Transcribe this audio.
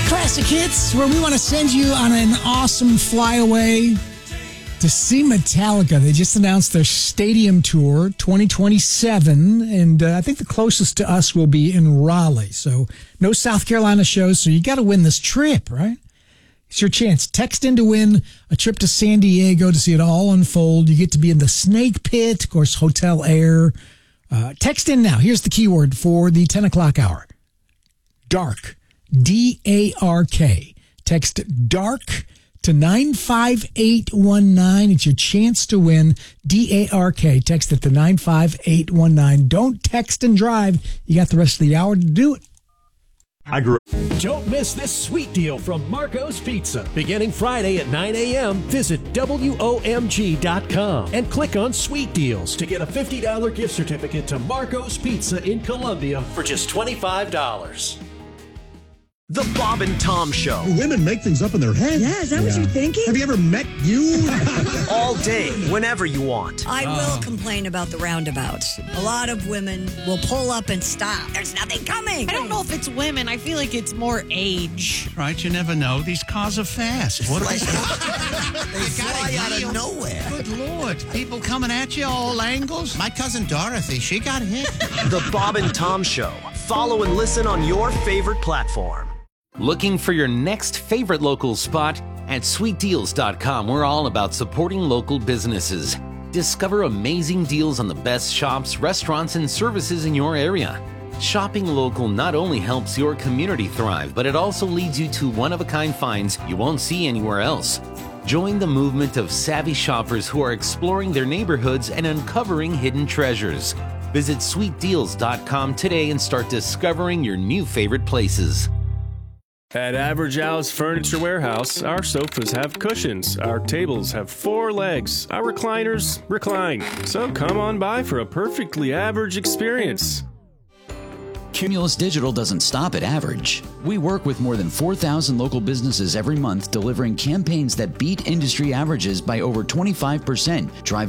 Classic Hits, where we want to send you on an awesome flyaway to see Metallica. They just announced their stadium tour 2027, and I think the closest to us will be in Raleigh. So no South Carolina shows, so you got to win this trip, right? It's your chance. Text in to win a trip to San Diego to see it all unfold. You get to be in the Snake Pit, of course, Hotel Air. Text in now. Here's the keyword for the 10 o'clock hour. Dark. D-A-R-K. Text DARK to 95819. It's your chance to win. D-A-R-K. Text it to 95819. Don't text and drive. You got the rest of the hour to do it. Don't miss this sweet deal from Marco's Pizza. Beginning Friday at 9 a.m., visit WOMG.com and click on Sweet Deals to get a $50 gift certificate to Marco's Pizza in Columbia for just $25. The Bob and Tom Show. Women make things up in their head. Yeah, is that what you're thinking? Have you ever met you? All day, whenever you want. I will complain about the roundabouts. A lot of women will pull up and stop. There's nothing coming. I don't know if it's women. I feel like it's more age. Right, you never know. These cars are fast. What They fly out of nowhere. Good Lord. People coming at you all angles. My cousin Dorothy, she got hit. The Bob and Tom Show. Follow and listen on your favorite platform. Looking for your next favorite local spot? At sweetdeals.com, we're all about supporting local businesses. Discover amazing deals on the best shops, restaurants, and services in your area. Shopping local not only helps your community thrive, but it also leads you to one-of-a-kind finds you won't see anywhere else. Join the movement of savvy shoppers who are exploring their neighborhoods and uncovering hidden treasures. Visit sweetdeals.com today and start discovering your new favorite places. At Average Al's Furniture Warehouse, our sofas have cushions, our tables have 4 legs, our recliners recline. So come on by for a perfectly average experience. Cumulus Digital doesn't stop at average. We work with more than 4,000 local businesses every month, delivering campaigns that beat industry averages by over 25%, driving